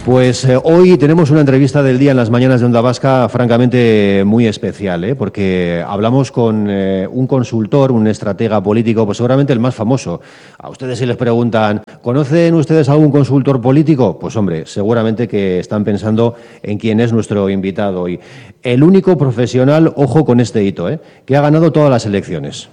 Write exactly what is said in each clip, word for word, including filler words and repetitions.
Pues eh, hoy tenemos una entrevista del día en las mañanas de Onda Vasca francamente muy especial, ¿eh? Porque hablamos con eh, un consultor, un estratega político, pues seguramente el más famoso. A ustedes si les preguntan, ¿conocen ustedes algún consultor político? Pues hombre, seguramente que están pensando en quién es nuestro invitado hoy. El único profesional, ojo con este hito, ¿eh? Que ha ganado todas las elecciones.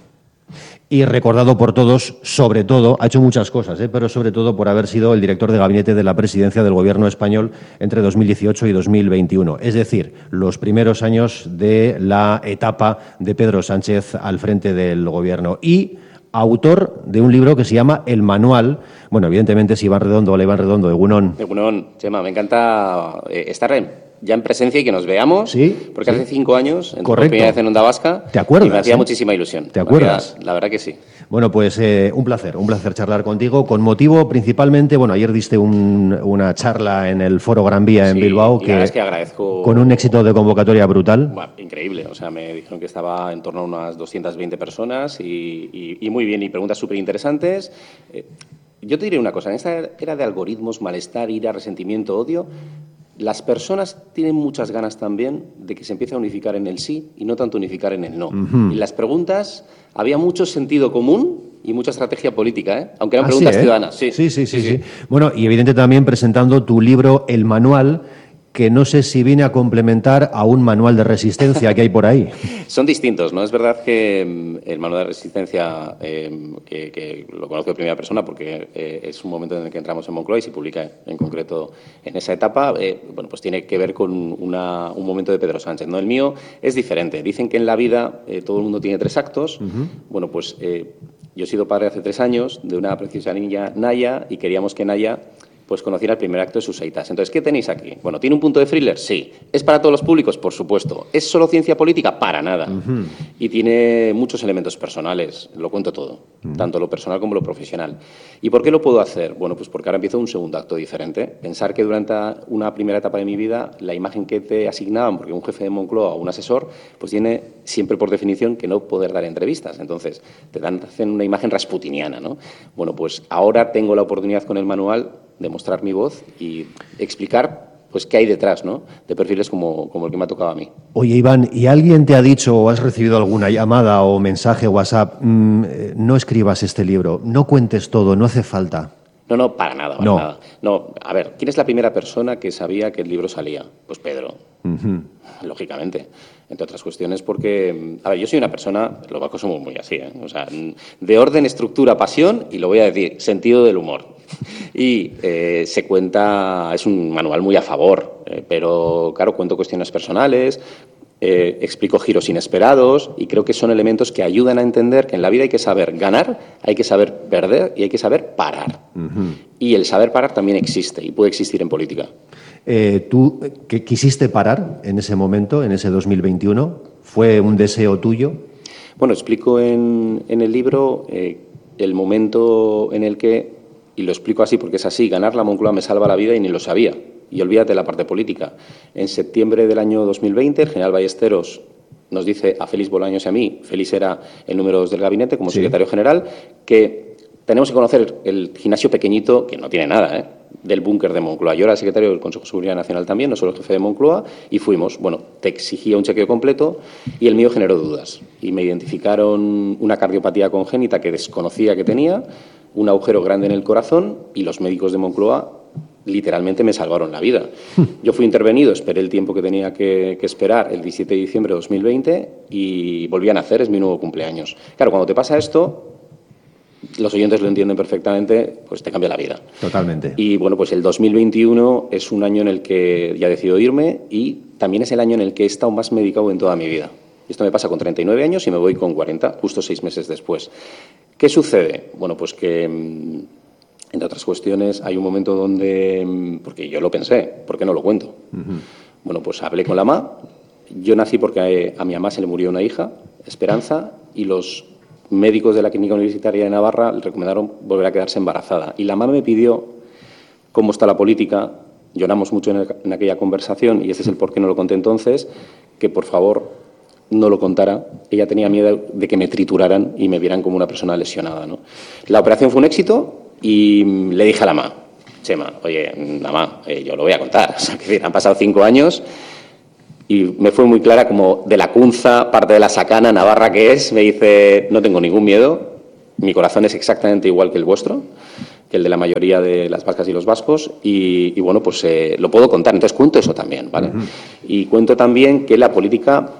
Y recordado por todos, sobre todo, ha hecho muchas cosas, ¿eh? Pero sobre todo por haber sido el director de gabinete de la presidencia del Gobierno español entre dos mil dieciocho y dos mil veintiuno. Es decir, los primeros años de la etapa de Pedro Sánchez al frente del Gobierno. Y autor de un libro que se llama El Manual. Bueno, evidentemente, si Iván Redondo, hola Iván Redondo, Egunon. Egunon, Chema, me encanta estar en... ya en presencia y que nos veamos, ¿Sí? porque ¿Sí? hace cinco años, en tu Correcto. primera vez en Onda Vasca, ¿Te acuerdas? Y me hacía ¿eh? muchísima ilusión. ¿Te acuerdas? La verdad, la verdad que sí. Bueno, pues eh, un placer, un placer charlar contigo, con motivo principalmente, bueno, ayer diste un, una charla en el Foro Gran Vía en Sí, Bilbao, y la que, verdad es que agradezco... con un éxito de convocatoria brutal. Bueno, increíble, o sea, me dijeron que estaba en torno a unas doscientas veinte personas y, y, y muy bien, y preguntas súper interesantes. Eh, yo te diré una cosa, en esta era de algoritmos, malestar, ira, resentimiento, odio... Las personas tienen muchas ganas también de que se empiece a unificar en el sí y no tanto unificar en el no. Uh-huh. Y en las preguntas había mucho sentido común y mucha estrategia política, ¿eh? Aunque eran ¿Ah, preguntas sí, eh? ciudadanas. Sí. Sí, sí, sí, Sí, sí, sí. sí. Bueno, y evidente también presentando tu libro El Manual, que no sé si viene a complementar a un manual de resistencia que hay por ahí. Son distintos, ¿no? Es verdad que el manual de resistencia, eh, que, que lo conozco de primera persona porque eh, es un momento en el que entramos en Moncloa y se publica en concreto en esa etapa, eh, bueno, pues tiene que ver con una, un momento de Pedro Sánchez, ¿no? El mío es diferente. Dicen que en la vida eh, todo el mundo tiene tres actos. Uh-huh. Bueno, pues eh, yo he sido padre hace tres años de una preciosa niña, Naya, y queríamos que Naya... pues conociera el primer acto de sus eitas. Entonces, ¿qué tenéis aquí? Bueno, ¿tiene un punto de thriller? Sí. ¿Es para todos los públicos? Por supuesto. ¿Es solo ciencia política? Para nada. Uh-huh. Y tiene muchos elementos personales. Lo cuento todo. Uh-huh. Tanto lo personal como lo profesional. ¿Y por qué lo puedo hacer? Bueno, pues porque ahora empiezo un segundo acto diferente. Pensar que durante una primera etapa de mi vida, la imagen que te asignaban, porque un jefe de Moncloa o un asesor, pues tiene siempre por definición que no poder dar entrevistas. Entonces, te dan hacen una imagen rasputiniana, ¿no? Bueno, pues ahora tengo la oportunidad con el manual de mostrar mi voz y explicar pues qué hay detrás, ¿no? De perfiles como, como el que me ha tocado a mí. Oye, Iván, ¿y alguien te ha dicho o has recibido alguna llamada o mensaje WhatsApp? Mmm, no escribas este libro, no cuentes todo, no hace falta. No, no, para nada, para no. nada. No, a ver, ¿quién es la primera persona que sabía que el libro salía? Pues Pedro, uh-huh. Lógicamente. Entre otras cuestiones porque, a ver, yo soy una persona, los vascos somos muy así, ¿eh? O sea, de orden, estructura, pasión y lo voy a decir, sentido del humor. Y eh, se cuenta, es un manual muy a favor, eh, pero claro, cuento cuestiones personales, eh, explico giros inesperados y creo que son elementos que ayudan a entender que en la vida hay que saber ganar, hay que saber perder y hay que saber parar. Uh-huh. Y el saber parar también existe y puede existir en política. Eh, ¿Tú que quisiste parar en ese momento, en ese dos mil veintiuno? ¿Fue un deseo tuyo? Bueno, explico en, en el libro eh, el momento en el que, y lo explico así porque es así, ganar la Moncloa me salva la vida y ni lo sabía. Y olvídate de la parte política. En septiembre del año dos mil veinte, el general Ballesteros nos dice a Félix Bolaños y a mí, Félix era el número dos del gabinete como sí. secretario general, que tenemos que conocer el gimnasio pequeñito, que no tiene nada, ¿eh?, del búnker de Moncloa. Yo era secretario del Consejo de Seguridad Nacional también, no solo el jefe de Moncloa, y fuimos. Bueno, te exigía un chequeo completo y el mío generó dudas. Y me identificaron una cardiopatía congénita que desconocía que tenía, un agujero grande en el corazón y los médicos de Moncloa literalmente me salvaron la vida. Yo fui intervenido, esperé el tiempo que tenía que, que esperar, el diecisiete de diciembre de dos mil veinte, y volví a nacer, es mi nuevo cumpleaños. Claro, cuando te pasa esto, los oyentes lo entienden perfectamente, pues te cambia la vida. Totalmente. Y bueno, pues el dos mil veintiuno es un año en el que ya decido irme y también es el año en el que he estado más medicado en toda mi vida. Esto me pasa con treinta y nueve años y me voy con cuarenta, justo seis meses después. ¿Qué sucede? Bueno, pues que, entre otras cuestiones, hay un momento donde, porque yo lo pensé, ¿por qué no lo cuento? Uh-huh. Bueno, pues hablé con la mamá. Yo nací porque a, a mi mamá se le murió una hija, Esperanza, y los médicos de la Clínica Universitaria de Navarra le recomendaron volver a quedarse embarazada. Y la mamá me pidió cómo está la política, lloramos mucho en, el, en aquella conversación, y ese es el por qué no lo conté entonces, que por favor no lo contara. Ella tenía miedo de que me trituraran y me vieran como una persona lesionada, ¿no? La operación fue un éxito y le dije a la mamá, Chema, oye, nada más, eh, yo lo voy a contar. O sea, que han pasado cinco años y me fue muy clara como de la Cunza, parte de la Sacana, Navarra que es, me dice, no tengo ningún miedo, mi corazón es exactamente igual que el vuestro, que el de la mayoría de las vascas y los vascos, y, y bueno, pues eh, lo puedo contar. Entonces cuento eso también, ¿vale? Uh-huh. Y cuento también que la política,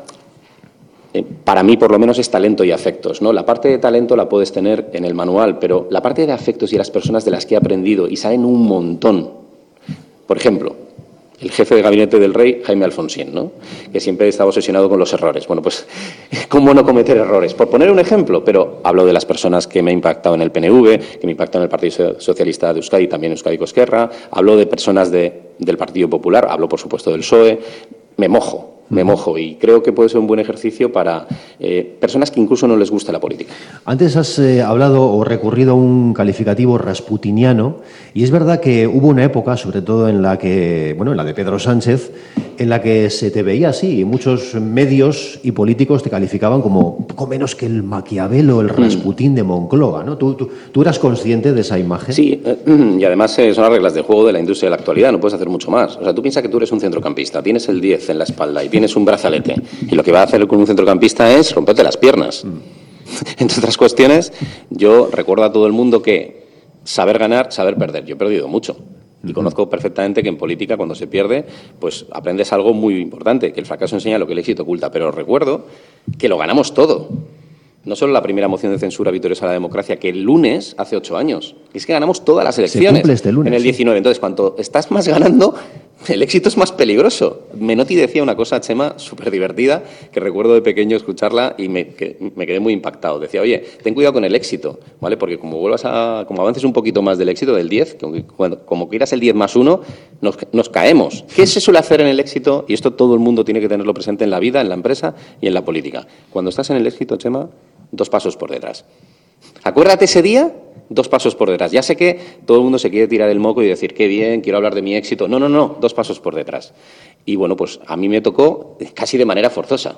eh, para mí por lo menos, es talento y afectos, ¿no? La parte de talento la puedes tener en el manual, pero la parte de afectos y las personas de las que he aprendido, y saben un montón. Por ejemplo, el jefe de gabinete del rey, Jaime Alfonsín, ¿no? Que siempre estaba obsesionado con los errores. Bueno, pues, ¿cómo no cometer errores? Por poner un ejemplo, pero hablo de las personas que me han impactado en el P N V, que me impactaron en el Partido Socialista de Euskadi, también Euskadiko Ezkerra, hablo de personas de, del Partido Popular, hablo, por supuesto, del P S O E, me mojo. Me mojo y creo que puede ser un buen ejercicio para eh, personas que incluso no les gusta la política. Antes has eh, hablado o recurrido a un calificativo rasputiniano y es verdad que hubo una época, sobre todo en la que, bueno, en la de Pedro Sánchez, en la que se te veía así y muchos medios y políticos te calificaban como poco menos que el Maquiavelo, el Rasputín mm. de Moncloa, ¿no? ¿Tú, tú, ¿Tú eras consciente de esa imagen? Sí, eh, y además eh, son las reglas de juego de la industria de la actualidad, no puedes hacer mucho más. O sea, tú piensas que tú eres un centrocampista, tienes el diez en la espalda y tienes un brazalete y lo que va a hacer con un centrocampista es romperte las piernas. Mm. Entre otras cuestiones, yo recuerdo a todo el mundo que saber ganar, saber perder. Yo he perdido mucho. Y conozco perfectamente que en política, cuando se pierde, pues aprendes algo muy importante, que el fracaso enseña lo que el éxito oculta. Pero recuerdo que lo ganamos todo. No solo la primera moción de censura victoriosa a la democracia, que el lunes, hace ocho años. Es que ganamos todas las elecciones. Se cumple este lunes, en el diecinueve. Entonces, cuanto estás más ganando, el éxito es más peligroso. Menotti decía una cosa, Chema, súper divertida, que recuerdo de pequeño escucharla y me, que, me quedé muy impactado. Decía, oye, ten cuidado con el éxito, ¿vale? Porque como vuelvas a, como avances un poquito más del éxito, del diez, como, cuando, como quieras el diez más uno, nos, nos caemos. ¿Qué se suele hacer en el éxito? Y esto todo el mundo tiene que tenerlo presente en la vida, en la empresa y en la política. Cuando estás en el éxito, Chema, dos pasos por detrás. Acuérdate ese día, dos pasos por detrás. Ya sé que todo el mundo se quiere tirar el moco y decir, qué bien, quiero hablar de mi éxito. No, no, no, dos pasos por detrás. Y bueno, pues a mí me tocó casi de manera forzosa,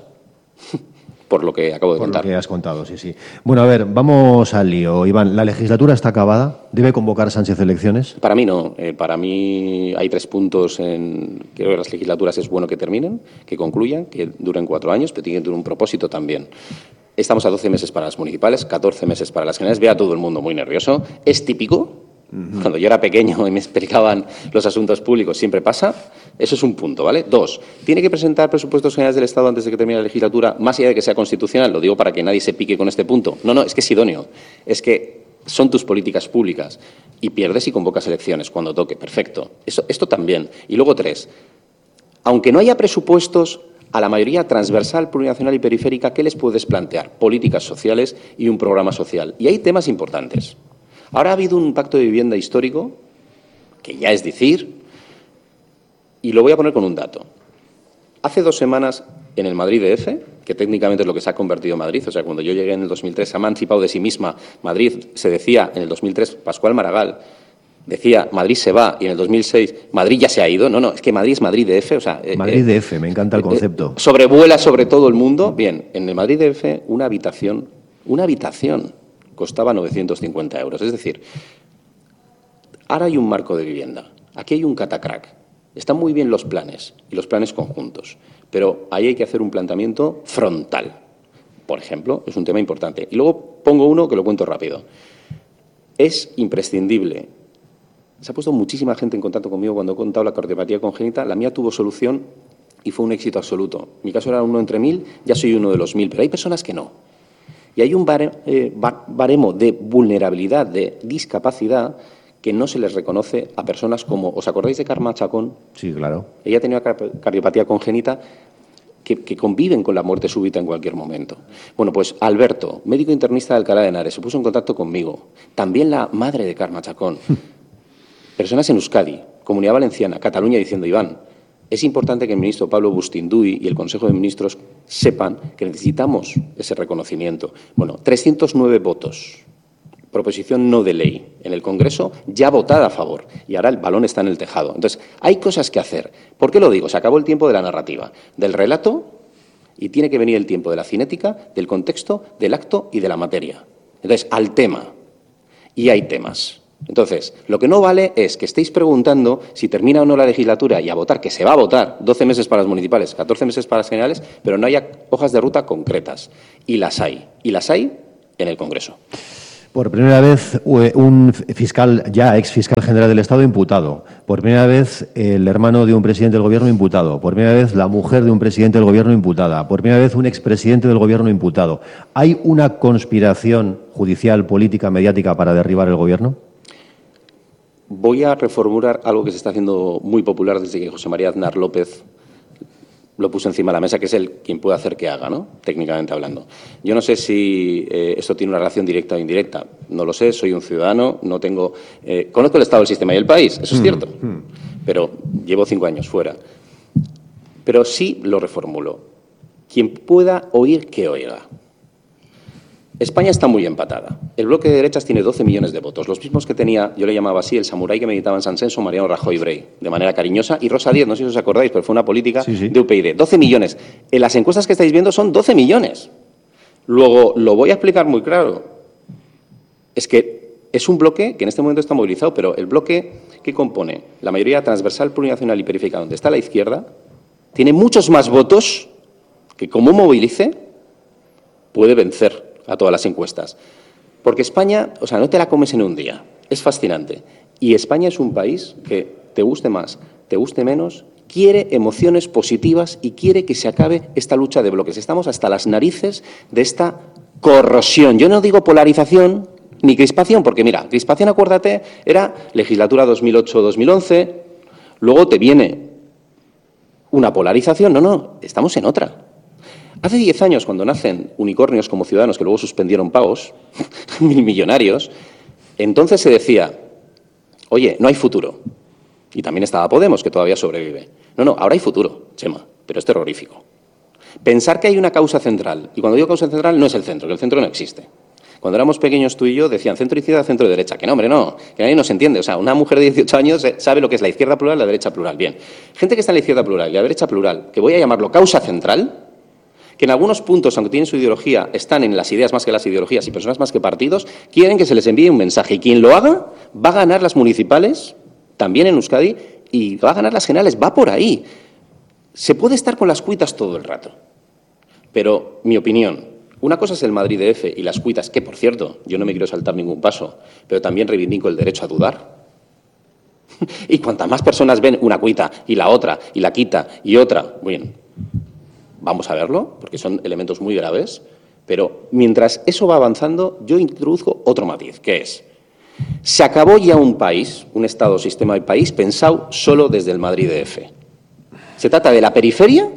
por lo que acabo de por contar. Por lo que has contado, sí, sí. Bueno, a ver, vamos al lío. Iván, ¿la legislatura está acabada? ¿Debe convocar Sánchez elecciones? Para mí no. Eh, para mí hay tres puntos en que las legislaturas es bueno que terminen, que concluyan, que duren cuatro años, pero tienen que tener un propósito también. Estamos a doce meses para las municipales, catorce meses para las generales. Ve a todo el mundo muy nervioso. Es típico. Uh-huh. Cuando yo era pequeño y me explicaban los asuntos públicos, siempre pasa. Eso es un punto, ¿vale? Dos, tiene que presentar presupuestos generales del Estado antes de que termine la legislatura, más allá de que sea constitucional. Lo digo para que nadie se pique con este punto. No, no, es que es idóneo. Es que son tus políticas públicas y pierdes y convocas elecciones cuando toque. Perfecto. Eso, esto también. Y luego tres, aunque no haya presupuestos, a la mayoría transversal, plurinacional y periférica, ¿qué les puedes plantear? Políticas sociales y un programa social. Y hay temas importantes. Ahora ha habido un pacto de vivienda histórico, que ya es decir, y lo voy a poner con un dato. Hace dos semanas, en el Madrid D F, que técnicamente es lo que se ha convertido en Madrid, o sea, cuando yo llegué en el dos mil tres, se ha emancipado de sí misma Madrid, se decía en el dos mil tres, Pascual Maragall, decía, Madrid se va, y en el dos mil seis, Madrid ya se ha ido. No, no, es que Madrid es Madrid D F. O sea, Madrid eh, D F, me encanta el concepto. Eh, sobrevuela sobre todo el mundo. Bien, en el Madrid D F, una habitación, una habitación costaba novecientos cincuenta euros. Es decir, ahora hay un marco de vivienda, aquí hay un catacrack. Están muy bien los planes y los planes conjuntos, pero ahí hay que hacer un planteamiento frontal. Por ejemplo, es un tema importante. Y luego pongo uno que lo cuento rápido. Es imprescindible. Se ha puesto muchísima gente en contacto conmigo cuando he contado la cardiopatía congénita. La mía tuvo solución y fue un éxito absoluto. Mi caso era uno entre mil, ya soy uno de los mil, pero hay personas que no. Y hay un bare, eh, baremo de vulnerabilidad, de discapacidad, que no se les reconoce a personas como... ¿Os acordáis de Karma Chacón? Sí, claro. Ella tenía cardiopatía congénita que, que conviven con la muerte súbita en cualquier momento. Bueno, pues Alberto, médico internista de Alcalá de Henares, se puso en contacto conmigo. También la madre de Karma Chacón. Personas en Euskadi, Comunidad Valenciana, Cataluña, diciendo, Iván, es importante que el ministro Pablo Bustinduy y el Consejo de Ministros sepan que necesitamos ese reconocimiento. Bueno, trescientos nueve votos. Proposición no de ley en el Congreso, ya votada a favor. Y ahora el balón está en el tejado. Entonces, hay cosas que hacer. ¿Por qué lo digo? Se acabó el tiempo de la narrativa, del relato, y tiene que venir el tiempo de la cinética, del contexto, del acto y de la materia. Entonces, al tema. Y hay temas. Entonces, lo que no vale es que estéis preguntando si termina o no la legislatura y a votar, que se va a votar, doce meses para las municipales, catorce meses para las generales, pero no haya hojas de ruta concretas. Y las hay. Y las hay en el Congreso. Por primera vez, un fiscal, ya ex fiscal general del Estado, imputado. Por primera vez, el hermano de un presidente del Gobierno imputado. Por primera vez, la mujer de un presidente del Gobierno imputada. Por primera vez, un expresidente del Gobierno imputado. ¿Hay una conspiración judicial, política, mediática para derribar el Gobierno? Voy a reformular algo que se está haciendo muy popular desde que José María Aznar López lo puso encima de la mesa, que es el quien puede hacer que haga, ¿no? Técnicamente hablando. Yo no sé si eh, esto tiene una relación directa o indirecta. No lo sé, soy un ciudadano, no tengo... Eh, conozco el estado del sistema y el país, eso es cierto, mm, mm. pero llevo cinco años fuera. Pero sí lo reformulo. Quien pueda oír, que oiga. España está muy empatada. El bloque de derechas tiene doce millones de votos, los mismos que tenía, yo le llamaba así, el samurái que meditaba en San Censo, Mariano Rajoy Brey, de manera cariñosa, y Rosa Díez, no sé si os acordáis, pero fue una política sí, sí. de U P YD. doce millones. En las encuestas que estáis viendo son doce millones. Luego, lo voy a explicar muy claro. Es que es un bloque que en este momento está movilizado, pero el bloque que compone la mayoría transversal, plurinacional y periférica, donde está la izquierda, tiene muchos más votos que, como movilice, puede vencer a todas las encuestas. Porque España, o sea, no te la comes en un día. Es fascinante. Y España es un país que, te guste más, te guste menos, quiere emociones positivas y quiere que se acabe esta lucha de bloques. Estamos hasta las narices de esta corrosión. Yo no digo polarización ni crispación, porque mira, crispación, acuérdate, era legislatura dos mil ocho dos mil once, luego te viene una polarización. No, no, estamos en otra. Hace diez años, cuando nacen unicornios como Ciudadanos, que luego suspendieron pagos, mil millonarios, entonces se decía, oye, no hay futuro. Y también estaba Podemos, que todavía sobrevive. No, no, ahora hay futuro, Chema, pero es terrorífico. Pensar que hay una causa central, y cuando digo causa central no es el centro, que el centro no existe. Cuando éramos pequeños tú y yo decían centro izquierda, centro derecha. Que no, hombre, no, que nadie nos entiende. O sea, una mujer de dieciocho años sabe lo que es la izquierda plural y la derecha plural. Bien, gente que está en la izquierda plural y la derecha plural, que voy a llamarlo causa central, que en algunos puntos, aunque tienen su ideología, están en las ideas más que las ideologías y personas más que partidos, quieren que se les envíe un mensaje. Y quien lo haga va a ganar las municipales, también en Euskadi, y va a ganar las generales. Va por ahí. Se puede estar con las cuitas todo el rato. Pero, mi opinión, una cosa es el Madrid D F y las cuitas, que, por cierto, yo no me quiero saltar ningún paso, pero también reivindico el derecho a dudar. Y cuantas más personas ven una cuita y la otra, y la quita y otra, bien, vamos a verlo, porque son elementos muy graves, pero mientras eso va avanzando, yo introduzco otro matiz, que es, se acabó ya un país, un Estado, sistema de país, pensado solo desde el Madrid D F. Se trata de la periferia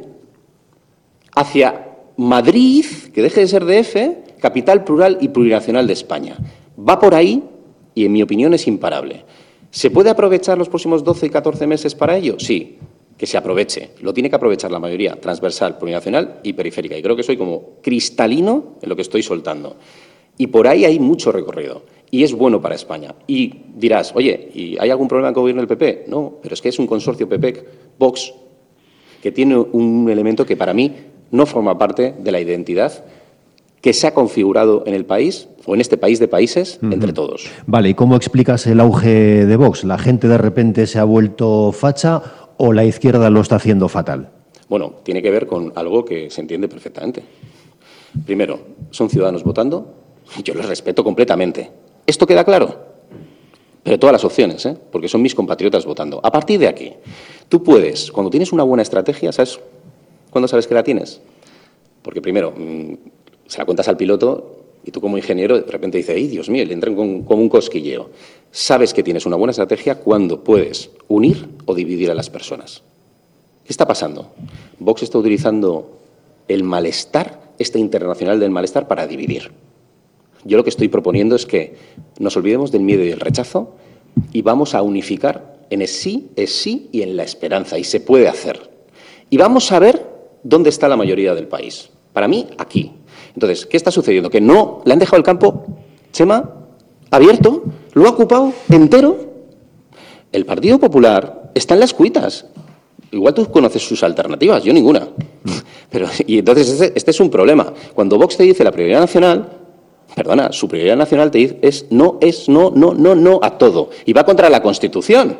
hacia Madrid, que deje de ser D F, capital plural y plurinacional de España. Va por ahí y, en mi opinión, es imparable. ¿Se puede aprovechar los próximos doce y catorce meses para ello? Sí. Que se aproveche. Lo tiene que aprovechar la mayoría, transversal, plurinacional y periférica. Y creo que soy como cristalino en lo que estoy soltando. Y por ahí hay mucho recorrido. Y es bueno para España. Y dirás, oye, ¿y hay algún problema con el gobierno del P P? No, pero es que es un consorcio P P C-Vox que tiene un elemento que para mí no forma parte de la identidad que se ha configurado en el país, o en este país de países, uh-huh. entre todos. Vale, ¿y cómo explicas el auge de Vox? ¿La gente de repente se ha vuelto facha o la izquierda lo está haciendo fatal? Bueno, tiene que ver con algo que se entiende perfectamente. Primero, son ciudadanos votando y yo los respeto completamente. ¿Esto queda claro? Pero todas las opciones, ¿eh? Porque son mis compatriotas votando. A partir de aquí, tú puedes, cuando tienes una buena estrategia, ¿sabes cuándo sabes que la tienes? Porque primero, se la cuentas al piloto y tú como ingeniero de repente dices, ¡ay, Dios mío!, le entran con, con un cosquilleo. Sabes que tienes una buena estrategia cuando puedes unir o dividir a las personas. ¿Qué está pasando? Vox está utilizando el malestar, este internacional del malestar, para dividir. Yo lo que estoy proponiendo es que nos olvidemos del miedo y el rechazo y vamos a unificar en el sí, es sí y en la esperanza. Y se puede hacer. Y vamos a ver dónde está la mayoría del país. Para mí, aquí. Entonces, ¿qué está sucediendo? Que no le han dejado el campo, Chema, abierto, lo ha ocupado entero. El Partido Popular está en las cuitas. Igual tú conoces sus alternativas, yo ninguna. Pero, y entonces este, este es un problema. Cuando Vox te dice la prioridad nacional, Perdona, su prioridad nacional te dice es no, es no, no, no, no a todo. Y va contra la Constitución.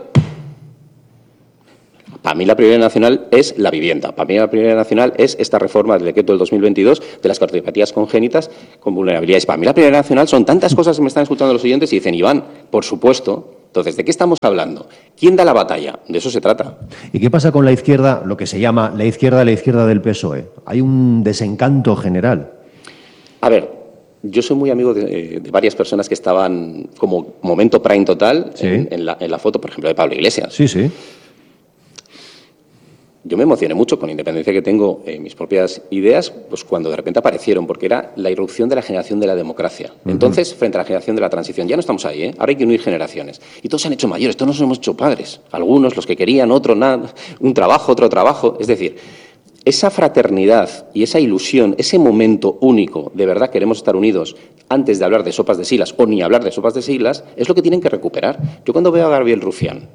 Para mí la prioridad nacional es la vivienda. Para mí la prioridad nacional es esta reforma del decreto del dos mil veintidós de las cardiopatías congénitas con vulnerabilidades. Para mí la prioridad nacional son tantas cosas que me están escuchando los oyentes y dicen, Iván, por supuesto. Entonces, ¿de qué estamos hablando? ¿Quién da la batalla? De eso se trata. ¿Y qué pasa con la izquierda, lo que se llama la izquierda, la izquierda del P S O E? Hay un desencanto general. A ver, yo soy muy amigo de, de varias personas que estaban como momento prime total sí. en, en, la, en la foto, por ejemplo, de Pablo Iglesias. Sí, sí. Yo me emocioné mucho, con independencia que tengo eh, mis propias ideas, pues cuando de repente aparecieron, porque era la irrupción de la generación de la democracia. Uh-huh. Entonces, frente a la generación de la transición, ya no estamos ahí, ¿eh? Ahora hay que unir generaciones. Y todos se han hecho mayores, todos nos hemos hecho padres. Algunos, los que querían, otros nada, un trabajo, otro trabajo. Es decir, esa fraternidad y esa ilusión, ese momento único, de verdad queremos estar unidos antes de hablar de sopas de siglas o ni hablar de sopas de siglas, es lo que tienen que recuperar. Yo cuando veo a Gabriel Rufián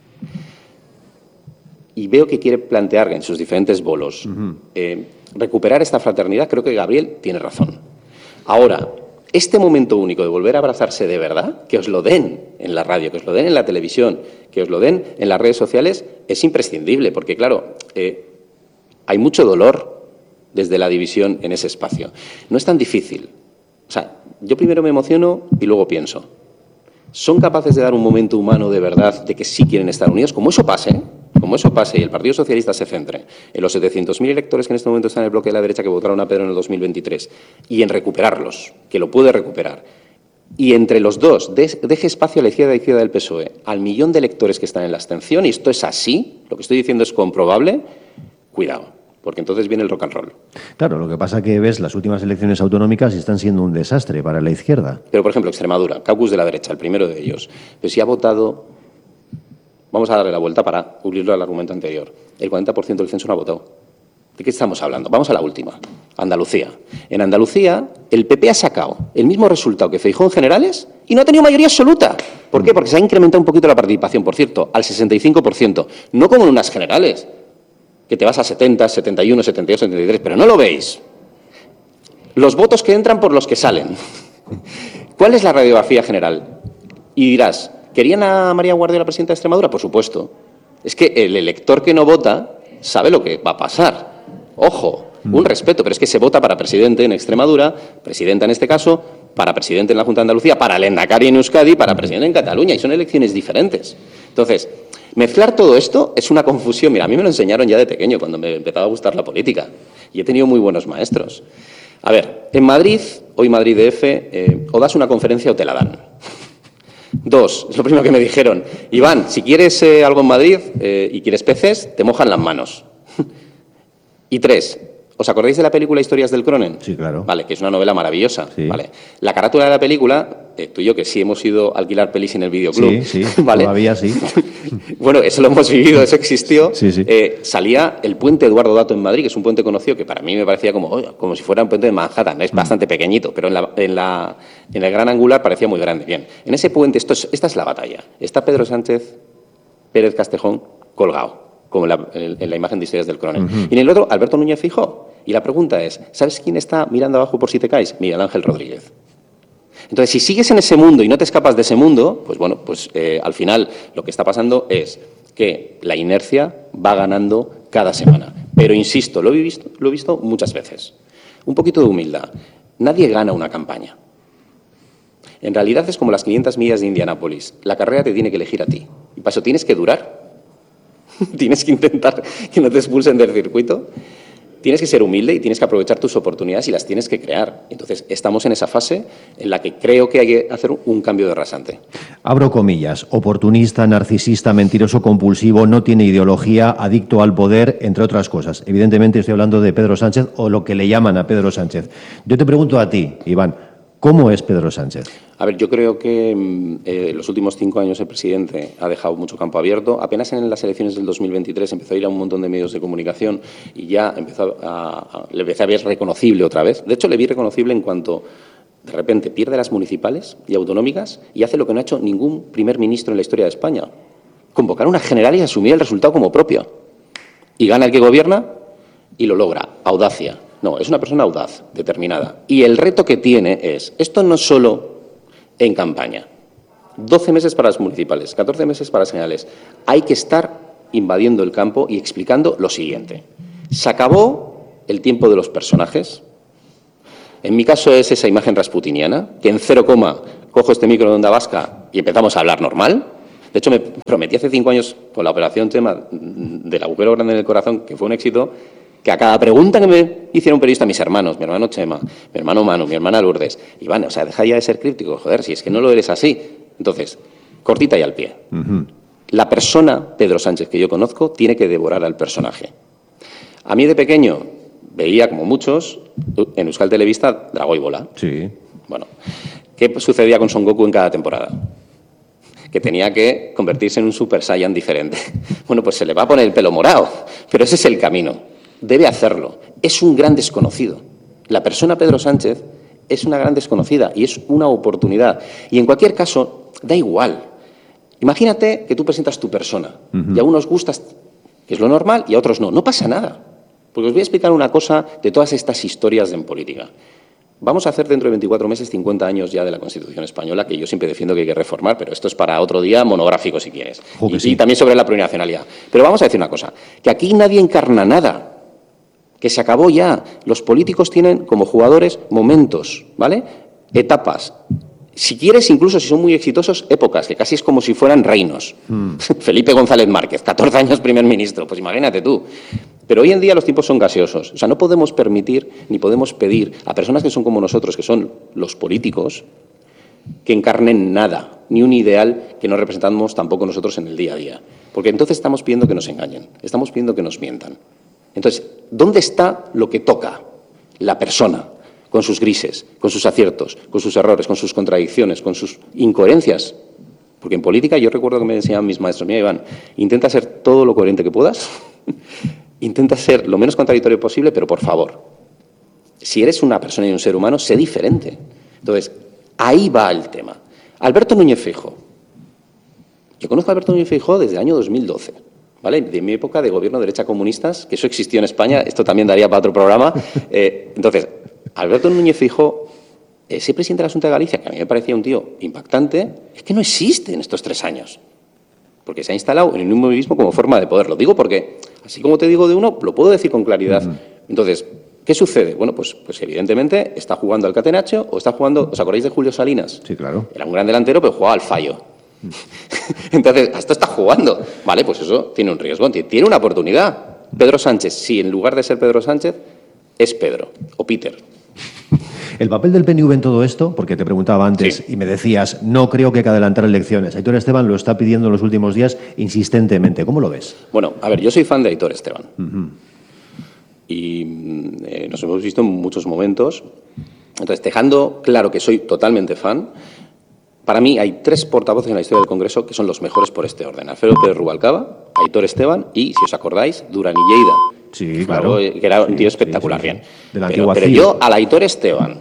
y veo que quiere plantear en sus diferentes bolos uh-huh. eh, recuperar esta fraternidad, creo que Gabriel tiene razón. Ahora, este momento único de volver a abrazarse de verdad, que os lo den en la radio, que os lo den en la televisión, que os lo den en las redes sociales, es imprescindible, porque claro, eh, hay mucho dolor desde la división en ese espacio. No es tan difícil. O sea, yo primero me emociono y luego pienso. ¿Son capaces de dar un momento humano de verdad de que sí quieren estar unidos? Como eso pase, como eso pase y el Partido Socialista se centre en los setecientos mil electores que en este momento están en el bloque de la derecha que votaron a Pedro en el dos mil veintitrés y en recuperarlos, que lo puede recuperar, y entre los dos deje espacio a la izquierda y a la izquierda del P S O E, al millón de electores que están en la abstención, y esto es así, lo que estoy diciendo es comprobable, cuidado. Porque entonces viene el rock and roll. Claro, lo que pasa es que ves las últimas elecciones autonómicas y están siendo un desastre para la izquierda. Pero, por ejemplo, Extremadura, caucus de la derecha, el primero de ellos. Pero si ha votado, vamos a darle la vuelta para unirlo al argumento anterior, el cuarenta por ciento del censo no ha votado. ¿De qué estamos hablando? Vamos a la última, Andalucía. En Andalucía, el P P ha sacado el mismo resultado que Feijóo en generales y no ha tenido mayoría absoluta. ¿Por qué? Porque se ha incrementado un poquito la participación, por cierto, al sesenta y cinco por ciento. No como en unas generales, que te vas a setenta, setenta y uno, setenta y dos, setenta y tres, pero no lo veis. Los votos que entran por los que salen. ¿Cuál es la radiografía general? Y dirás, ¿querían a María Guardiola presidenta de Extremadura? Por supuesto. Es que el elector que no vota sabe lo que va a pasar. Ojo, un respeto, pero es que se vota para presidente en Extremadura, presidenta en este caso, para presidente en la Junta de Andalucía, para el Endacari en Euskadi, para presidente en Cataluña, y son elecciones diferentes. Entonces, mezclar todo esto es una confusión. Mira, a mí me lo enseñaron ya de pequeño, cuando me empezaba a gustar la política. Y he tenido muy buenos maestros. A ver, en Madrid, hoy Madrid D F, eh, o das una conferencia o te la dan. Dos, es lo primero que me dijeron. Iván, si quieres eh, algo en Madrid eh, y quieres peces, te mojan las manos. Y tres, ¿os acordáis de la película Historias del Cronen? Sí, claro. Vale, que es una novela maravillosa. Sí. Vale. La carátula de la película, eh, tú y yo que sí hemos ido a alquilar pelis en el videoclub. Sí, sí, ¿vale? Todavía sí. Bueno, eso lo hemos vivido, eso existió. Sí, sí. Eh, salía el puente Eduardo Dato en Madrid, que es un puente conocido que para mí me parecía como, oye, como si fuera un puente de Manhattan. Es bastante pequeñito, pero en, la, en, la, en el gran angular parecía muy grande. Bien, en ese puente, esto es, esta es la batalla. Está Pedro Sánchez, Pérez Castejón, colgado, como en la, en, en la imagen de Historias del Cronen. Uh-huh. Y en el otro, Alberto Núñez Feijóo. Y la pregunta es, ¿sabes quién está mirando abajo por si te caes? Miguel Ángel Rodríguez. Entonces, si sigues en ese mundo y no te escapas de ese mundo, pues bueno, pues eh, al final lo que está pasando es que la inercia va ganando cada semana. Pero insisto, lo he visto, lo he visto muchas veces. Un poquito de humildad. Nadie gana una campaña. En realidad es como las quinientas millas de Indianápolis. La carrera te tiene que elegir a ti. Y para eso tienes que durar. Tienes que intentar que no te expulsen del circuito. Tienes que ser humilde y tienes que aprovechar tus oportunidades y las tienes que crear. Entonces, estamos en esa fase en la que creo que hay que hacer un cambio de rasante. Abro comillas, oportunista, narcisista, mentiroso, compulsivo, no tiene ideología, adicto al poder, entre otras cosas. Evidentemente estoy hablando de Pedro Sánchez o lo que le llaman a Pedro Sánchez. Yo te pregunto a ti, Iván, ¿cómo es Pedro Sánchez? A ver, yo creo que eh, los últimos cinco años el presidente ha dejado mucho campo abierto. Apenas en las elecciones del dos mil veintitrés empezó a ir a un montón de medios de comunicación y ya empezó a, a, le empecé a ver reconocible otra vez. De hecho, le vi reconocible en cuanto de repente pierde las municipales y autonómicas y hace lo que no ha hecho ningún primer ministro en la historia de España. Convocar una general y asumir el resultado como propio. Y gana el que gobierna y lo logra. Audacia. No, es una persona audaz, determinada. Y el reto que tiene es, esto no solo en campaña, doce meses para las municipales, catorce meses para las generales. Hay que estar invadiendo el campo y explicando lo siguiente. Se acabó el tiempo de los personajes. En mi caso es esa imagen rasputiniana, que en cero coma cojo este micro de Onda Vasca y empezamos a hablar normal. De hecho, me prometí hace cinco años con la operación tema del agujero grande en el corazón, que fue un éxito, que a cada pregunta que me hiciera un periodista, mis hermanos, mi hermano Chema, mi hermano Manu, mi hermana Lourdes, Iván, o sea, deja ya de ser críptico, joder, si es que no lo eres así. Entonces, cortita y al pie. Uh-huh. La persona, Pedro Sánchez, que yo conozco, tiene que devorar al personaje. A mí de pequeño veía, como muchos, en Euskal Telebista, Drago y Bola. Sí. Bueno, ¿qué sucedía con Son Goku en cada temporada? Que tenía que convertirse en un Super Saiyan diferente. Bueno, pues se le va a poner el pelo morado, pero ese es el camino. Debe hacerlo. Es un gran desconocido. La persona Pedro Sánchez es una gran desconocida y es una oportunidad. Y en cualquier caso, da igual. Imagínate que tú presentas tu persona uh-huh. y a unos gustas, que es lo normal, y a otros no. No pasa nada. Porque os voy a explicar una cosa de todas estas historias en política. Vamos a hacer dentro de veinticuatro meses cincuenta años ya de la Constitución española, que yo siempre defiendo que hay que reformar, pero esto es para otro día monográfico si quieres. Y, sí. y también sobre la plurinacionalidad. Pero vamos a decir una cosa, que aquí nadie encarna nada, que se acabó ya. Los políticos tienen como jugadores momentos, ¿vale? Etapas. Si quieres, incluso si son muy exitosos, épocas, que casi es como si fueran reinos. Mm. Felipe González Márquez, catorce años primer ministro, pues imagínate tú. Pero hoy en día los tiempos son gaseosos. O sea, no podemos permitir ni podemos pedir a personas que son como nosotros, que son los políticos, que encarnen nada, ni un ideal que no representamos tampoco nosotros en el día a día. Porque entonces estamos pidiendo que nos engañen, estamos pidiendo que nos mientan. Entonces, ¿dónde está lo que toca? La persona, con sus grises, con sus aciertos, con sus errores, con sus contradicciones, con sus incoherencias. Porque en política yo recuerdo que me enseñaban mis maestros, mira Iván, intenta ser todo lo coherente que puedas, intenta ser lo menos contradictorio posible, pero por favor, si eres una persona y un ser humano, sé diferente. Entonces, ahí va el tema. Alberto Núñez Feijóo. Yo conozco a Alberto Núñez Feijóo desde el año dos mil doce. ¿Vale? De mi época de gobierno de derecha comunistas, que eso existió en España, esto también daría para otro programa. Eh, entonces, Alberto Núñez Feijóo, ese presidente de la Xunta de Galicia, que a mí me parecía un tío impactante, es que no existe en estos tres años. Porque se ha instalado en el inmovilismo como forma de poder. Lo digo porque, así como te digo de uno, lo puedo decir con claridad. Uh-huh. Entonces, ¿qué sucede? Bueno, pues, pues evidentemente está jugando al catenaccio o está jugando... ¿Os acordáis de Julio Salinas? Sí, claro. Era un gran delantero, pero jugaba al fallo. Entonces, a esto está jugando. Vale, pues eso tiene un riesgo, tiene una oportunidad. Pedro Sánchez, sí, en lugar de ser Pedro Sánchez, es Pedro o Peter. El papel del P N V en todo esto, porque te preguntaba antes sí. y me decías, no creo que hay que adelantar elecciones. Aitor Esteban lo está pidiendo en los últimos días insistentemente. ¿Cómo lo ves? Bueno, a ver, yo soy fan de Aitor Esteban. Uh-huh. Y eh, nos hemos visto en muchos momentos. Entonces, dejando claro que soy totalmente fan, para mí hay tres portavoces en la historia del Congreso que son los mejores por este orden. Alfredo Pérez Rubalcaba, Aitor Esteban y, si os acordáis, Durán y Lleida. Sí, claro. Que era un sí, tío espectacular, sí, sí, sí. bien. De la pero, pero yo, al Aitor Esteban,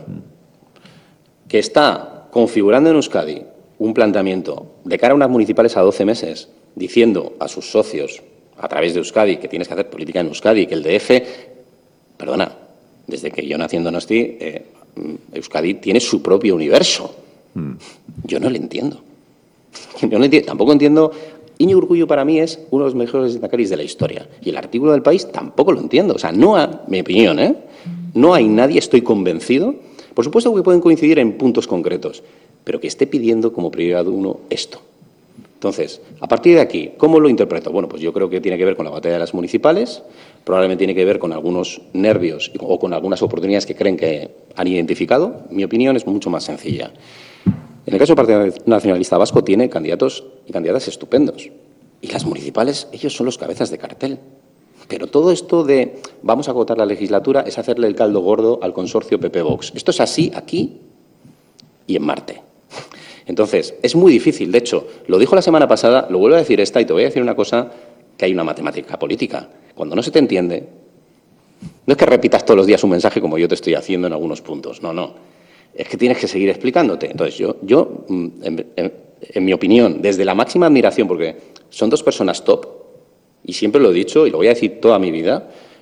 que está configurando en Euskadi un planteamiento de cara a unas municipales a doce meses, diciendo a sus socios, a través de Euskadi, que tienes que hacer política en Euskadi, que el D F, perdona, desde que yo nací en Donosti, eh, Euskadi tiene su propio universo. Yo no le entiendo. Yo no le entiendo. Tampoco entiendo. Íñigo Urkullu para mí es uno de los mejores lehendakaris de la historia. Y el artículo del País tampoco lo entiendo. O sea, no hay, mi opinión, ¿eh? No hay nadie, estoy convencido. Por supuesto que pueden coincidir en puntos concretos, pero que esté pidiendo como prioridad uno esto. Entonces, a partir de aquí, ¿cómo lo interpreto? Bueno, pues yo creo que tiene que ver con la batalla de las municipales, probablemente tiene que ver con algunos nervios o con algunas oportunidades que creen que han identificado. Mi opinión es mucho más sencilla. En el caso del Partido Nacionalista Vasco tiene candidatos y candidatas estupendos. Y las municipales, ellos son los cabezas de cartel. Pero todo esto de vamos a agotar la legislatura es hacerle el caldo gordo al consorcio P P Vox. Esto es así aquí y en Marte. Entonces, es muy difícil. De hecho, lo dijo la semana pasada, lo vuelvo a decir esta y te voy a decir una cosa, que hay una matemática política. Cuando no se te entiende, no es que repitas todos los días un mensaje como yo te estoy haciendo en algunos puntos. No, no. Es que tienes que seguir explicándote. Entonces, yo, yo en, en, en mi opinión, desde la máxima admiración, porque son dos personas top, y siempre lo he dicho y lo voy a decir toda mi vida,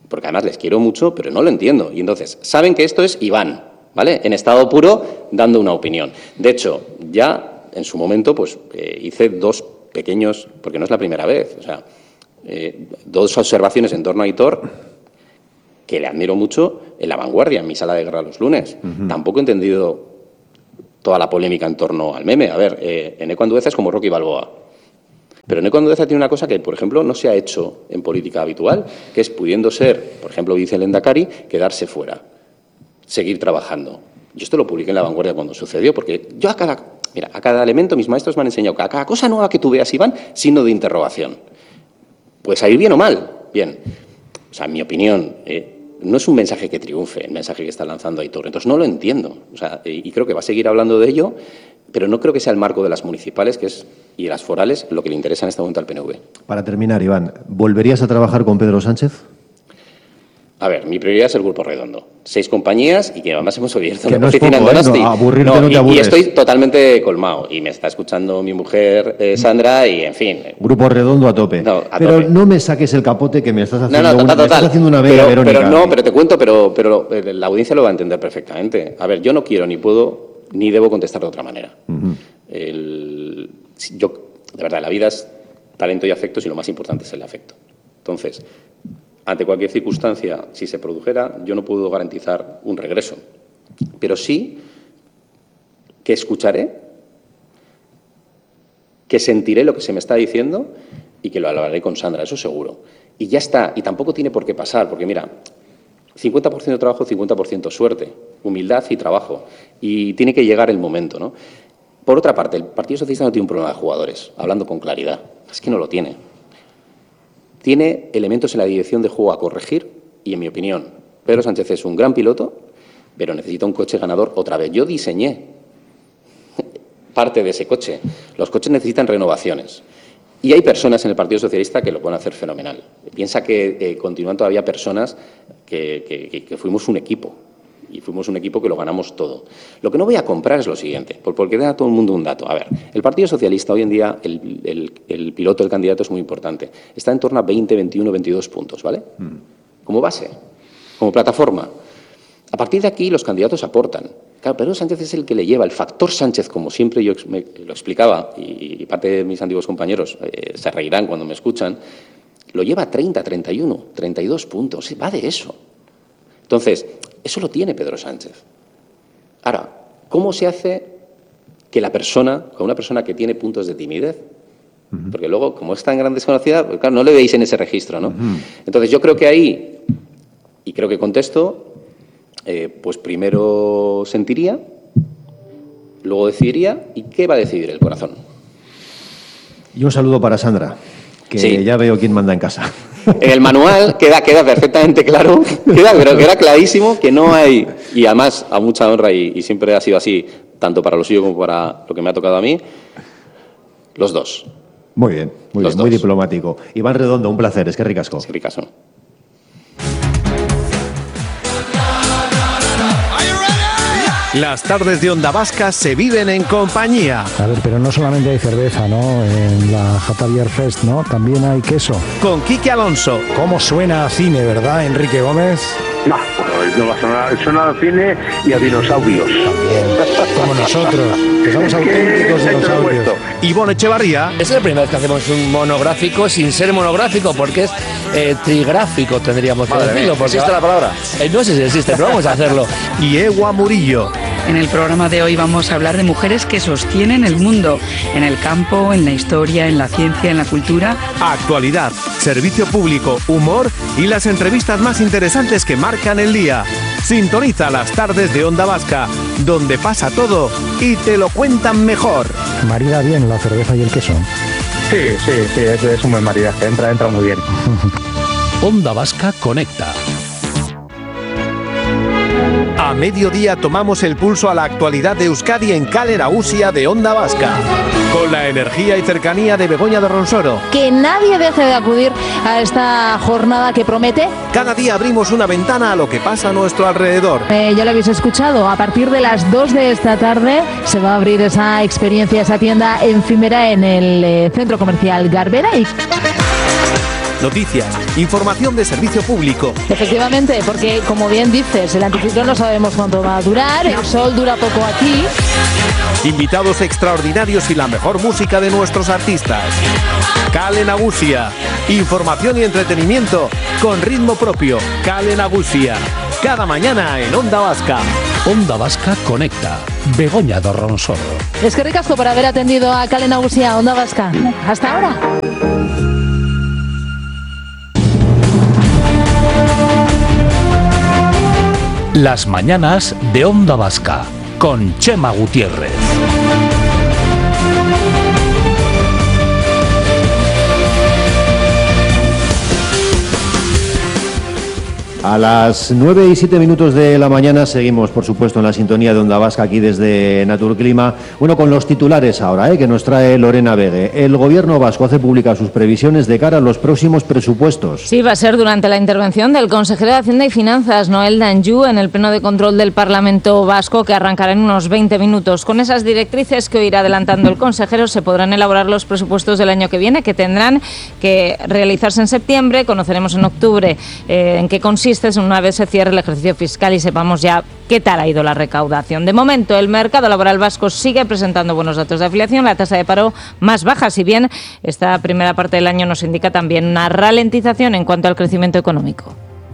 porque además les quiero mucho, pero no lo entiendo. Y entonces, saben que esto es Iván, ¿vale? En estado puro, dando una opinión. De hecho, ya en su momento, pues eh, hice dos pequeños, porque no es la primera vez, o sea, eh, dos observaciones en torno a Aitor, que le admiro mucho, en La Vanguardia, en mi sala de guerra los lunes. Uh-huh. Tampoco he entendido toda la polémica en torno al meme. A ver, eh, Eneko Andueza es como Rocky Balboa. Pero Eneko Andueza tiene una cosa que, por ejemplo, no se ha hecho en política habitual, que es, pudiendo ser, por ejemplo, dice el Lehendakari, quedarse fuera, seguir trabajando. Yo esto lo publiqué en La Vanguardia cuando sucedió, porque yo a cada, mira, a cada elemento mis maestros me han enseñado que a cada cosa nueva que tú veas, Iván, signo de interrogación. Puede salir bien o mal, bien. O sea, en mi opinión, eh, no es un mensaje que triunfe, el mensaje que está lanzando Aitor. Entonces no lo entiendo. O sea, y creo que va a seguir hablando de ello, pero no creo que sea el marco de las municipales que es, y de las forales lo que le interesa en este momento al P N V. Para terminar, Iván, ¿volverías a trabajar con Pedro Sánchez? A ver, mi prioridad es el Grupo Redondo. Seis compañías y que además hemos abierto una no oficina en Donosti. ¿eh? No, aburrirte no, no te aburres. Y, y estoy totalmente colmado. Y me está escuchando mi mujer, eh, Sandra, y en fin. Grupo Redondo a tope. No, a pero tope. no me saques el capote que me estás haciendo, no, no, total, una, me total. estás haciendo una bella pero, Verónica. Pero no, pero te cuento, pero, pero la audiencia lo va a entender perfectamente. A ver, yo no quiero, ni puedo, ni debo contestar de otra manera. Uh-huh. el, yo, de verdad, la vida es talento y afectos y lo más importante es el afecto. Entonces, ante cualquier circunstancia, si se produjera, yo no puedo garantizar un regreso. Pero sí que escucharé, que sentiré lo que se me está diciendo y que lo hablaré con Sandra, eso seguro. Y ya está, y tampoco tiene por qué pasar, porque mira, cincuenta por ciento de trabajo, cincuenta por ciento suerte, humildad y trabajo. Y tiene que llegar el momento, ¿no? Por otra parte, el Partido Socialista no tiene un problema de jugadores, hablando con claridad. Es que no lo tiene. Tiene elementos en la dirección de juego a corregir y, en mi opinión, Pedro Sánchez es un gran piloto, pero necesita un coche ganador otra vez. Yo diseñé parte de ese coche. Los coches necesitan renovaciones. Y hay personas en el Partido Socialista que lo pueden hacer fenomenal. Piensa que eh, continúan todavía personas que, que, que fuimos un equipo. Y fuimos un equipo que lo ganamos todo. Lo que no voy a comprar es lo siguiente, porque da a todo el mundo un dato. A ver, el Partido Socialista hoy en día, el, el, el piloto, el candidato es muy importante. Está en torno a veinte, veintiuno, veintidós puntos, ¿vale? Mm. Como base, como plataforma. A partir de aquí los candidatos aportan. Claro, Pedro Sánchez es el que le lleva, el factor Sánchez, como siempre yo me, lo explicaba, y, y parte de mis antiguos compañeros eh, se reirán cuando me escuchan, lo lleva a treinta, treinta y uno, treinta y dos puntos. Va de eso. Entonces, eso lo tiene Pedro Sánchez. Ahora, ¿cómo se hace que la persona, con una persona que tiene puntos de timidez, uh-huh. porque luego, como es tan gran desconocida, pues claro, no le veis en ese registro, ¿no? Uh-huh. Entonces, yo creo que ahí, y creo que contesto, eh, pues primero sentiría, luego decidiría, ¿y qué va a decidir el corazón? Y un saludo para Sandra, que sí. Ya veo quién manda en casa. En el manual queda, queda perfectamente claro, queda, pero queda clarísimo que no hay, y además a mucha honra, y, y siempre ha sido así, tanto para lo suyo como para lo que me ha tocado a mí, los dos. Muy bien, muy los bien, dos. Muy diplomático. Iván Redondo, un placer, es que ricasco. Es que ricasco. Las tardes de Onda Vasca se viven en compañía. A ver, pero no solamente hay cerveza, ¿no? En la Jatavier Fest, ¿no? También hay queso. Con Quique Alonso. ¿Cómo suena a cine, verdad, Enrique Gómez? No, no va a sonar, suena a cine y a dinosaurios. También, como nosotros, que somos auténticos dinosaurios. Ivonne Echevarría. Es la primera vez que hacemos un monográfico sin ser monográfico, porque es eh, trigráfico, tendríamos que Madre decirlo. Porque ¿existe la palabra? Eh, no sé si existe, pero vamos a hacerlo. Y Ewa Murillo. En el programa de hoy vamos a hablar de mujeres que sostienen el mundo, en el campo, en la historia, en la ciencia, en la cultura. Actualidad, servicio público, humor y las entrevistas más interesantes que marcan el día. Sintoniza las tardes de Onda Vasca, donde pasa todo y te lo cuentan mejor. Marida bien la cerveza y el queso. Sí, sí, sí, es, es un buen maridaje, entra, entra muy bien. Onda Vasca conecta. A mediodía tomamos el pulso a la actualidad de Euskadi en Kale Nagusia de Onda Vasca. Con la energía y cercanía de Begoña de Ronsoro. Que nadie deje de acudir a esta jornada que promete. Cada día abrimos una ventana a lo que pasa a nuestro alrededor. Eh, ya lo habéis escuchado, a partir de las dos de esta tarde se va a abrir esa experiencia, esa tienda efímera en el eh, centro comercial Garbera. Y... noticias, información de servicio público. Efectivamente, porque como bien dices, el anticiclón no sabemos cuánto va a durar, el sol dura poco aquí. Invitados extraordinarios y la mejor música de nuestros artistas. Kale Nagusia. Información y entretenimiento con ritmo propio. Kale Nagusia. Cada mañana en Onda Vasca. Onda Vasca conecta. Begoña Dorronsoro. Es que ricasco por haber atendido a Kale Nagusia, Onda Vasca. Hasta ahora. Las mañanas de Onda Vasca con Chema Gutiérrez. A las nueve y siete minutos de la mañana seguimos, por supuesto, en la sintonía de Onda Vasca aquí desde Naturclima. Bueno, con los titulares ahora, ¿eh? que nos trae Lorena Vegue. El gobierno vasco hace públicas sus previsiones de cara a los próximos presupuestos. Sí, va a ser durante la intervención del consejero de Hacienda y Finanzas, Noel Danjou, en el pleno de control del Parlamento Vasco, que arrancará en unos veinte minutos. Con esas directrices que hoy irá adelantando el consejero, se podrán elaborar los presupuestos del año que viene, que tendrán que realizarse en septiembre. Conoceremos en octubre eh, en qué consiste una vez se cierre el ejercicio fiscal y sepamos ya qué tal ha ido la recaudación. De momento, el mercado laboral vasco sigue presentando buenos datos de afiliación, la tasa de paro más baja, si bien esta primera parte del año nos indica también una ralentización en cuanto al crecimiento económico.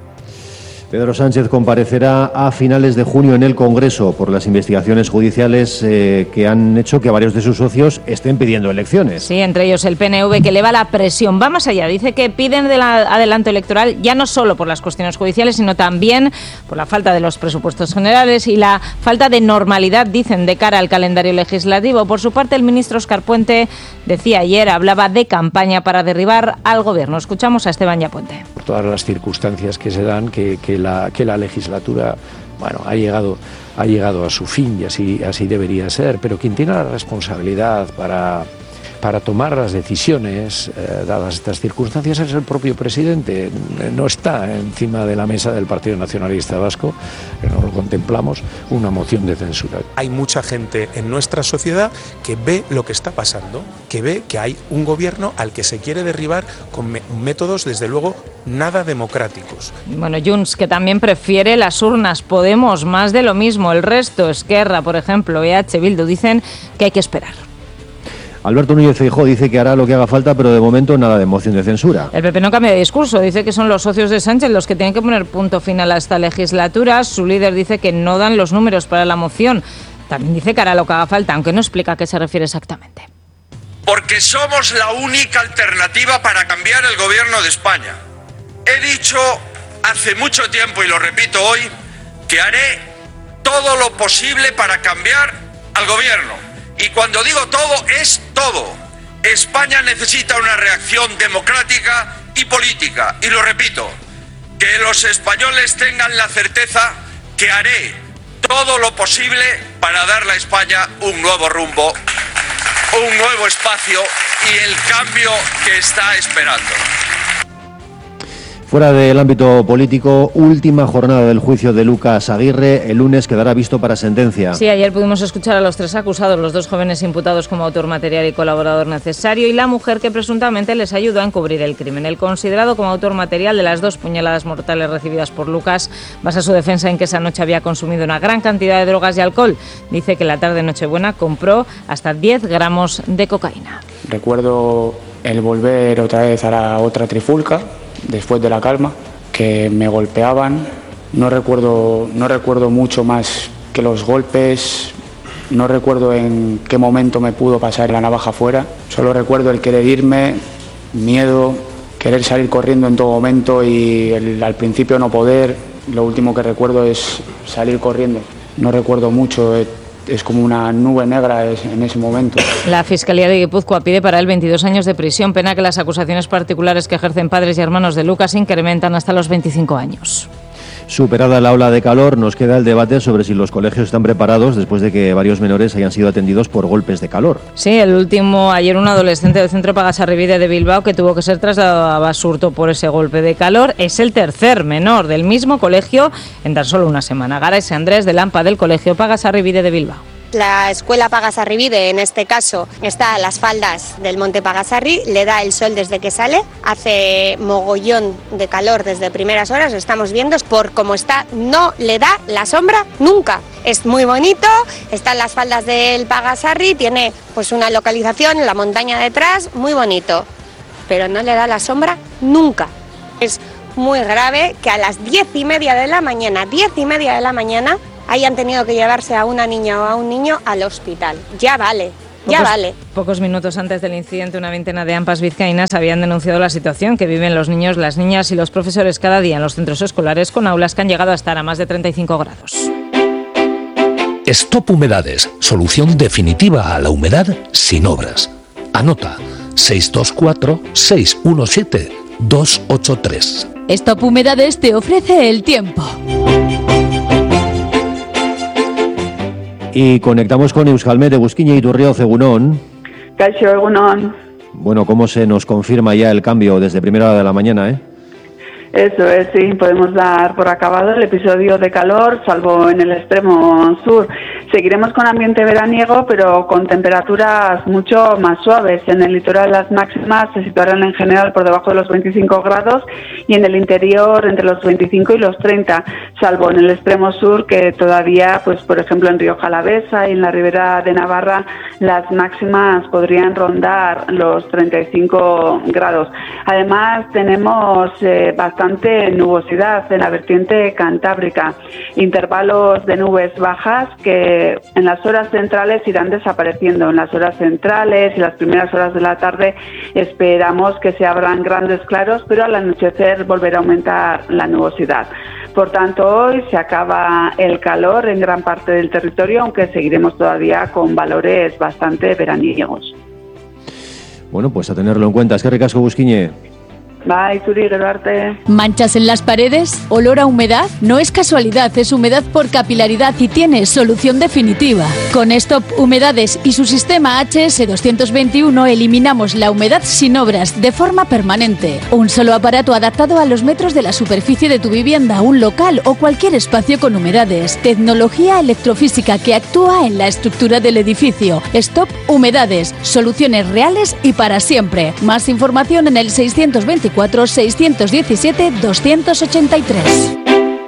Pedro Sánchez comparecerá a finales de junio en el Congreso por las investigaciones judiciales eh, que han hecho que varios de sus socios estén pidiendo elecciones. Sí, entre ellos el P N V, que eleva la presión. Va más allá, dice que piden del adelanto electoral ya no solo por las cuestiones judiciales, sino también por la falta de los presupuestos generales y la falta de normalidad, dicen, de cara al calendario legislativo. Por su parte, el ministro Óscar Puente decía ayer, hablaba de campaña para derribar al gobierno. Escuchamos a Esteban Yapuente. Por todas las circunstancias que se dan, que, que La, que la legislatura bueno, ha llegado, ha llegado a su fin y así, así debería ser, pero quien tiene la responsabilidad para, para tomar las decisiones, eh, dadas estas circunstancias, es el propio presidente. No está encima de la mesa del Partido Nacionalista Vasco, no lo contemplamos, una moción de censura. Hay mucha gente en nuestra sociedad que ve lo que está pasando, que ve que hay un gobierno al que se quiere derribar con me- métodos, desde luego, nada democráticos. Bueno, Junts, que también prefiere las urnas. Podemos, más de lo mismo. El resto, Esquerra, por ejemplo, E H Bildu, dicen que hay que esperar. Alberto Núñez Feijóo dice que hará lo que haga falta, pero de momento nada de moción de censura. El P P no cambia de discurso, dice que son los socios de Sánchez los que tienen que poner punto final a esta legislatura. Su líder dice que no dan los números para la moción. También dice que hará lo que haga falta, aunque no explica a qué se refiere exactamente. Porque somos la única alternativa para cambiar el gobierno de España. He dicho hace mucho tiempo, y lo repito hoy, que haré todo lo posible para cambiar al gobierno. Y cuando digo todo, es todo. España necesita una reacción democrática y política. Y lo repito, que los españoles tengan la certeza que haré todo lo posible para darle a España un nuevo rumbo, un nuevo espacio y el cambio que está esperando. Fuera del ámbito político, última jornada del juicio de Lucas Aguirre. El lunes quedará visto para sentencia. Sí, ayer pudimos escuchar a los tres acusados, los dos jóvenes imputados como autor material y colaborador necesario, y la mujer que presuntamente les ayudó a encubrir el crimen. El considerado como autor material de las dos puñaladas mortales recibidas por Lucas basa su defensa en que esa noche había consumido una gran cantidad de drogas y alcohol. Dice que la tarde de Nochebuena compró hasta diez gramos de cocaína. Recuerdo el volver otra vez a la otra trifulca, después de la calma, que me golpeaban. No recuerdo, no recuerdo mucho más que los golpes, no recuerdo en qué momento me pudo pasar la navaja fuera, solo recuerdo el querer irme, miedo, querer salir corriendo en todo momento y el, al principio no poder. Lo último que recuerdo es salir corriendo, no recuerdo mucho. Es como una nube negra en ese momento. La Fiscalía de Guipúzcoa pide para él veintidós años de prisión, pena que las acusaciones particulares que ejercen padres y hermanos de Lucas incrementan hasta los veinticinco años. Superada la ola de calor, nos queda el debate sobre si los colegios están preparados después de que varios menores hayan sido atendidos por golpes de calor. Sí, el último, ayer un adolescente del centro Pagasarribide de Bilbao que tuvo que ser trasladado a Basurto por ese golpe de calor. Es el tercer menor del mismo colegio en tan solo una semana. Gara S. Andrés de Lampa del colegio Pagasarribide de Bilbao. La escuela Pagasarribide, en este caso, está a las faldas del monte Pagasarri, le da el sol desde que sale, hace mogollón de calor desde primeras horas, lo estamos viendo, por cómo está, no le da la sombra nunca. Es muy bonito, está en las faldas del Pagasarri, tiene pues una localización en la montaña detrás, muy bonito, pero no le da la sombra nunca. Es muy grave que a las diez y media de la mañana, diez y media de la mañana, hayan tenido que llevarse a una niña o a un niño al hospital. Ya vale, ya pocos, vale. Pocos minutos antes del incidente, una veintena de AMPAs vizcaínas habían denunciado la situación que viven los niños, las niñas y los profesores cada día en los centros escolares, con aulas que han llegado a estar a más de treinta y cinco grados. Stop Humedades, solución definitiva a la humedad sin obras. Anota seis dos cuatro, seis uno siete, dos ocho tres. Stop Humedades te ofrece el tiempo. Y conectamos con Euskalmet de Busquiña y Turriauz, Egunon. Caixo, Egunon. Bueno, ¿cómo se nos confirma ya el cambio desde primera hora de la mañana, eh? Eso es, sí, podemos dar por acabado el episodio de calor, salvo en el extremo sur. Seguiremos con ambiente veraniego, pero con temperaturas mucho más suaves. En el litoral las máximas se situarán en general por debajo de los veinticinco grados y en el interior entre los veinticinco y los treinta, salvo en el extremo sur, que todavía, pues por ejemplo en Rioja Alavesa y en la Ribera de Navarra, las máximas podrían rondar los treinta y cinco grados. Además tenemos eh, bastante nubosidad en la vertiente cantábrica, intervalos de nubes bajas que en las horas centrales irán desapareciendo. En las horas centrales y las primeras horas de la tarde esperamos que se abran grandes claros, pero al anochecer volverá a aumentar la nubosidad. Por tanto, hoy se acaba el calor en gran parte del territorio, aunque seguiremos todavía con valores bastante veraniegos. Bueno, pues a tenerlo en cuenta. Es que ricasco, Busquiñe. Bye, Zuri, Gerarte. ¿Manchas en las paredes? ¿Olor a humedad? No es casualidad, es humedad por capilaridad y tiene solución definitiva. Con Stop Humedades y su sistema H S doscientos veintiuno eliminamos la humedad sin obras de forma permanente. Un solo aparato adaptado a los metros de la superficie de tu vivienda, un local o cualquier espacio con humedades. Tecnología electrofísica que actúa en la estructura del edificio. Stop Humedades, soluciones reales y para siempre. Más información en el seiscientos veinticuatro, seiscientos diecisiete, doscientos ochenta y tres.